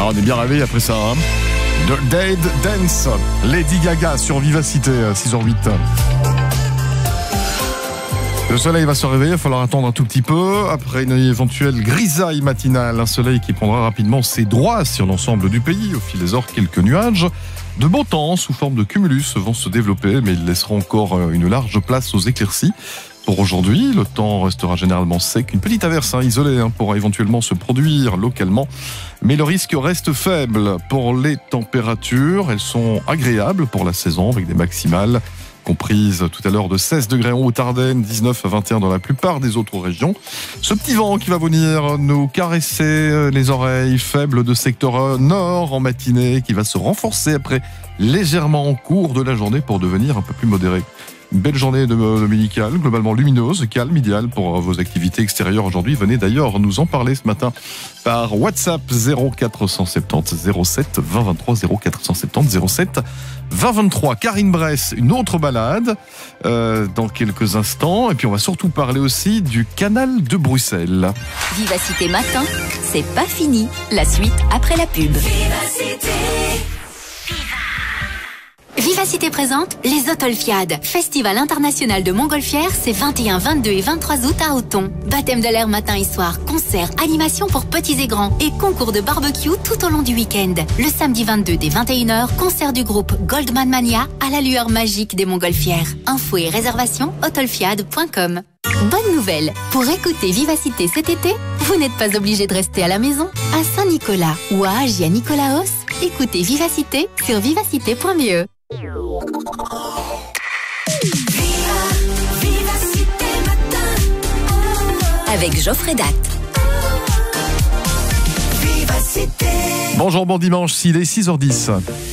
on est bien réveillé après ça. Hein. The Dead Dance, Lady Gaga sur Vivacité, 6h08. Le soleil va se réveiller, il va falloir attendre un tout petit peu. Après une éventuelle grisaille matinale, un soleil qui prendra rapidement ses droits sur l'ensemble du pays. Au fil des heures, quelques nuages. De beau temps sous forme de cumulus vont se développer, mais ils laisseront encore une large place aux éclaircies. Pour aujourd'hui, le temps restera généralement sec. Une petite averse isolée pourra éventuellement se produire localement, mais le risque reste faible. Pour les températures, elles sont agréables pour la saison, avec des maximales comprises tout à l'heure de 16 degrés en Haute-Ardenne, 19 à 21 dans la plupart des autres régions. Ce petit vent qui va venir nous caresser les oreilles, faible de secteur nord en matinée, qui va se renforcer après légèrement en cours de la journée pour devenir un peu plus modéré. Une belle journée dominicale, globalement lumineuse, calme, idéale pour vos activités extérieures aujourd'hui. Venez d'ailleurs nous en parler ce matin par WhatsApp 0470 07 20 23 0470 07 20 23. Karine Bress, une autre balade dans quelques instants. Et puis on va surtout parler aussi du canal de Bruxelles. Vivacité matin, c'est pas fini. La suite après la pub. Vivacité. Vivacité présente les Autolfiades, Festival international de montgolfière, c'est 21, 22 et 23 août à Auton. Baptême de l'air matin et soir, concerts, animations pour petits et grands et concours de barbecue tout au long du week-end. Le samedi 22 dès 21h, concert du groupe Goldman Mania à la lueur magique des montgolfières. Infos et réservations autolfiade.com. Bonne nouvelle, pour écouter Vivacité cet été, vous n'êtes pas obligé de rester à la maison. À Saint-Nicolas ou à Agia-Nicolaos, écoutez Vivacité sur vivacité.be. Avec Geoffrey Datt. Bonjour, bon dimanche, il est 6h10.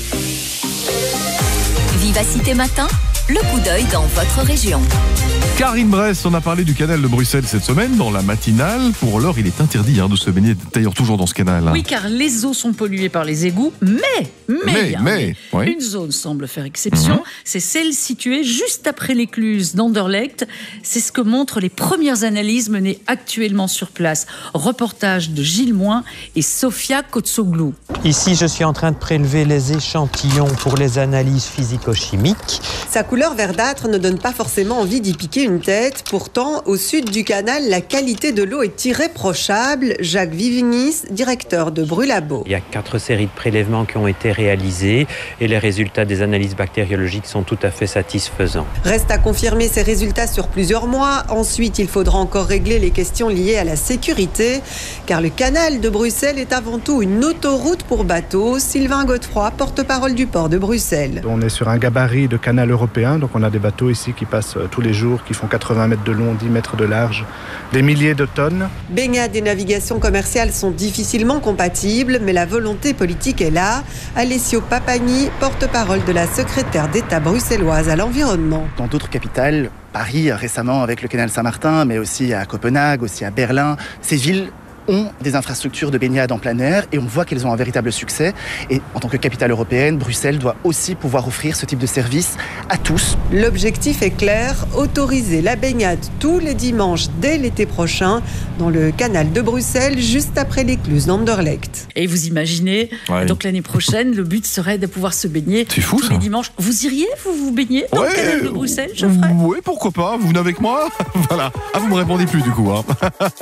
Vivacité matin, le coup d'œil dans votre région. Karine Bress, on a parlé du canal de Bruxelles cette semaine dans la matinale. Pour l'heure, il est interdit de se baigner, d'ailleurs toujours dans ce canal. Oui, car les eaux sont polluées par les égouts, mais oui. Une zone semble faire exception. C'est celle située juste après l'écluse d'Anderlecht. C'est ce que montrent les premières analyses menées actuellement sur place. Reportage de Gilles Moin et Sofia Kotsoglou. Ici, je suis en train de prélever les échantillons pour les analyses physico-chimiques. Sa couleur verdâtre ne donne pas forcément envie d'y piquer une tête. Pourtant, au sud du canal, la qualité de l'eau est irréprochable. Jacques Vivignis, directeur de Brulabo. Il y a 4 séries de prélèvements qui ont été réalisées et les résultats des analyses bactériologiques sont tout à fait satisfaisants. Reste à confirmer ces résultats sur plusieurs mois. Ensuite, il faudra encore régler les questions liées à la sécurité, car le canal de Bruxelles est avant tout une autoroute pour bateaux. Sylvain Godefroy, porte-parole du port de Bruxelles. On est sur un gabarit de canal européen, donc on a des bateaux ici qui passent tous les jours, qui font 80 mètres de long, 10 mètres de large, des milliers de tonnes. Baignade et navigation commerciale sont difficilement compatibles, mais la volonté politique est là. Alessio Papagni, porte-parole de la secrétaire d'État bruxelloise à l'environnement. Dans d'autres capitales, Paris récemment avec le canal Saint-Martin, mais aussi à Copenhague, aussi à Berlin, ces villes ont des infrastructures de baignade en plein air et on voit qu'elles ont un véritable succès. Et en tant que capitale européenne, Bruxelles doit aussi pouvoir offrir ce type de service à tous. L'objectif est clair, autoriser la baignade tous les dimanches dès l'été prochain dans le canal de Bruxelles, juste après l'écluse d'Anderlecht. Et vous imaginez, donc l'année prochaine, le but serait de pouvoir se baigner tous les dimanches. Vous iriez, vous baigner dans le canal de Bruxelles, Geoffrey ? Oui, pourquoi pas, vous venez avec moi. Voilà. Ah, vous me répondez plus du coup.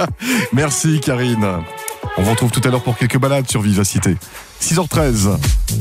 Merci Karine. On vous retrouve tout à l'heure pour quelques balades sur Vivacité. 6h13.